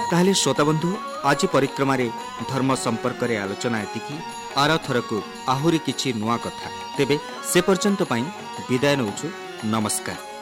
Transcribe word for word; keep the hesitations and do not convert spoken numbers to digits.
ताहले श्रोताबंधु आज परिक्रमा धर्म संपर्क रे आलोचना एतिकी आर थरक आहुरी किछि नुआ कथा तेबे से पर्यंत पई विदाय नउछु। नमस्कार।